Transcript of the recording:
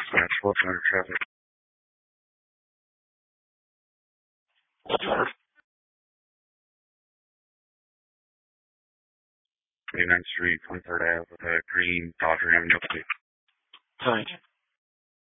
What's under traffic? 29th Street, 23rd Ave, Green, Dodger Avenue. Fine.